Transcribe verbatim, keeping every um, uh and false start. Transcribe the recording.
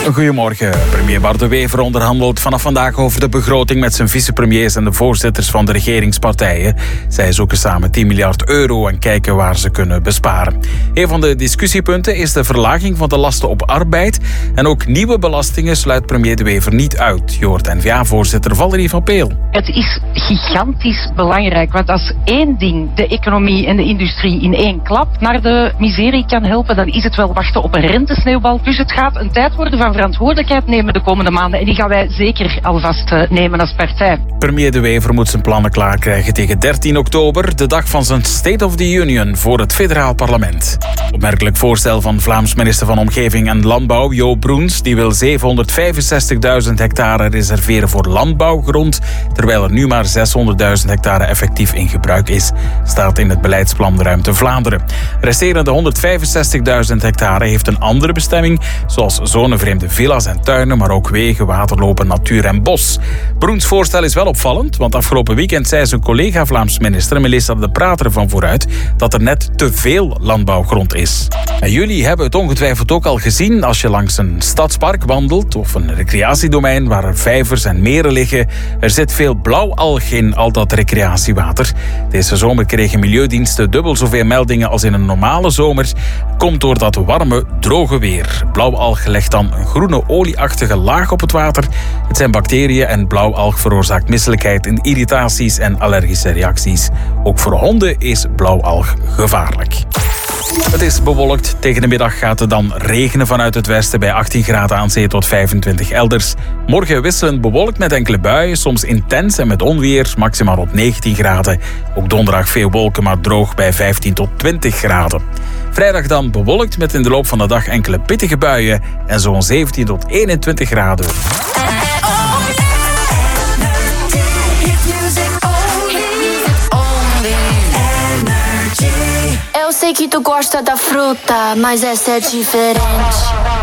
Goedemorgen. Premier Bart De Wever onderhandelt vanaf vandaag over de begroting met zijn vicepremiers en de voorzitters van de regeringspartijen. Zij zoeken samen tien miljard euro en kijken waar ze kunnen besparen. Een van de discussiepunten is de verlaging van de lasten op arbeid. En ook nieuwe belastingen sluit premier De Wever niet uit. Je hoort N V A-voorzitter Valerie van Peel. Het is gigantisch belangrijk, want als één ding de economie en de industrie in één klap naar de miserie kan helpen, dan is het wel wachten op een rentesneeuwbal. Dus het gaat een tijd worden van verantwoordelijkheid nemen de komende maanden. En die gaan wij zeker alvast uh, nemen als partij. Premier De Wever moet zijn plannen klaarkrijgen tegen dertien oktober, de dag van zijn State of the Union voor het federaal parlement. Opmerkelijk voorstel van Vlaams minister van Omgeving en Landbouw, Jo Broens. Die wil zevenhonderdvijfenzestigduizend hectare reserveren voor landbouwgrond, terwijl er nu maar zeshonderdduizend hectare effectief in gebruik is, staat in het beleidsplan Ruimte Vlaanderen. Resterende honderdvijfenzestigduizend hectare heeft een andere bestemming, zoals zonevreemde villa's en tuinen, maar ook wegen, waterlopen, natuur en bos. Broens voorstel is wel opvallend, want afgelopen weekend zei zijn collega Vlaams minister Melissa de Prater ervan vooruit dat er net te veel landbouwgrond is. En jullie hebben het ongetwijfeld ook al gezien als je langs een stadspark wandelt of een recreatiedomein waar er vijvers en meren liggen. Er zit veel blauwalg in al dat recreatiewater. Deze zomer kregen milieudiensten dubbel zoveel meldingen als in een normale zomer. Komt door dat warme, droge weer. Blauwalg legt dan een groene olieachtige laag op het water. Het zijn bacteriën en blauwalg veroorzaakt misselijkheid en irritaties en allergische reacties. Ook voor honden is blauwalg gevaarlijk. Het is bewolkt. Tegen de middag gaat het dan regenen vanuit het westen bij achttien graden aan zee tot vijfentwintig elders. Morgen wisselend bewolkt met enkele buien, soms intens en met onweer, maximaal op negentien graden. Ook donderdag veel wolken, maar droog bij vijftien tot twintig graden. Vrijdag dan bewolkt met in de loop van de dag enkele pittige buien en zo'n zeventien tot eenentwintig graden. Eu sei que tu gosta da fruta, mas essa é diferente.